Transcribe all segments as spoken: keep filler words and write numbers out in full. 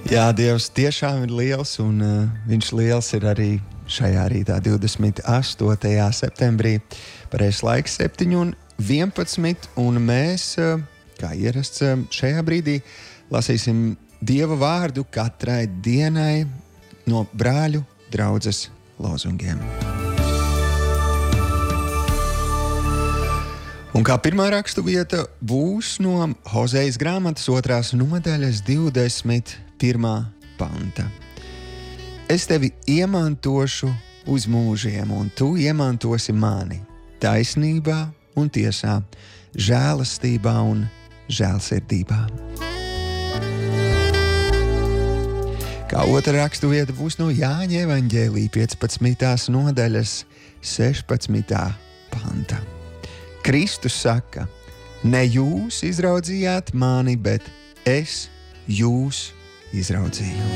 Jā, Dievs tiešām ir liels, un uh, viņš liels ir arī šajā rītā, divdesmit astotajā septembrī. Pareizais laiks septiņi un vienpadsmit, un mēs, uh, kā ierasts uh, šajā brīdī, lasīsim Dieva vārdu katrai dienai no brāļu draudzes lozungiem. Un kā pirmā rakstu vieta būs no Hozejas grāmatas otrās nodaļas divdesmit pirmā panta. Es tevi iemantošu uz mūžiem, un tu iemantosi mani taisnībā un tiesā, žēlastībā un žēlsirdībā. Kā otra rakstu vieta būs no Jāņa evaņģēlija piecpadsmitās nodaļas sešpadsmitā panta. Kristus saka, ne jūs izraudzījāt mani, bet es jūs izraudzīju.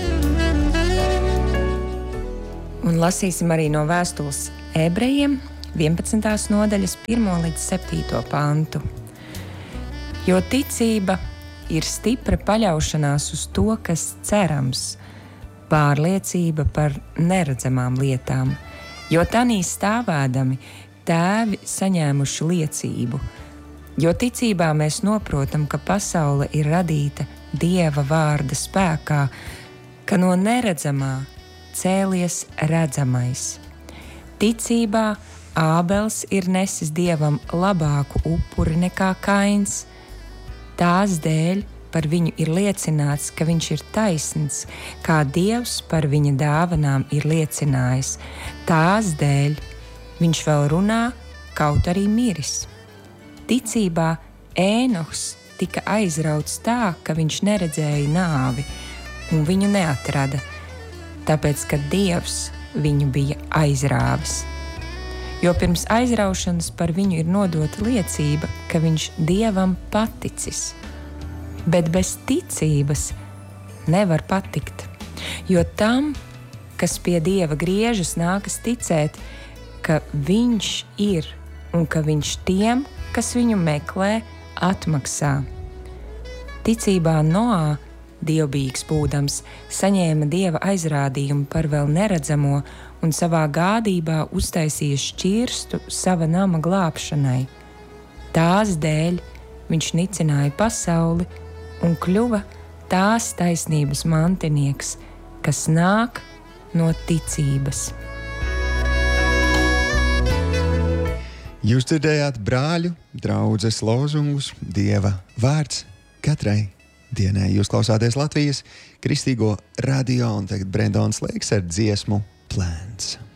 Un lasīsim arī no vēstules ebrejiem vienpadsmitās nodaļas pirmo līdz septīto pantu. Jo ticība ir stipra paļaušanās uz to, kas cerams, pārliecība par neredzamām lietām, jo tanī stāvēdami tēvi saņēmuši liecību, jo ticībā mēs noprotam, ka pasaule ir radīta Dieva vārda spēkā, ka no neredzamā cēlies redzamais. Ticībā Ābels ir nesis Dievam labāku upuri nekā Kains. Tās dēļ par viņu ir liecināts, ka viņš ir taisns, kā Dievs par viņa dāvanām ir liecinājis. Tās dēļ viņš vēl runā, kaut arī miris. Ticībā Ēnohs tika aizrauts tā, ka viņš neredzēja nāvi, un viņu neatrada, tāpēc, ka Dievs viņu bija aizrāvis. Jo pirms aizraušanas par viņu ir nodota liecība, ka viņš Dievam paticis. Bet bez ticības nevar patikt, jo tam, kas pie Dieva griežas, nākas ticēt, ka viņš ir un ka viņš tiem, kas viņu meklē, atmaksā. Ticībā Noā, dievbijīgs būdams, saņēma Dieva aizrādījumu par vēl neredzamo un savā gādībā uztaisīja šķirstu sava nama glābšanai. Tās dēļ viņš nicināja pasauli un kļuva tās taisnības mantinieks, kas nāk no ticības. Jūs dzirdējāt brāļu draudzes lozungus Dieva vārds katrai dienai. Jūs klausāties Latvijas Kristīgo radio, un tagad Brendons Leiks ar dziesmu Plēns.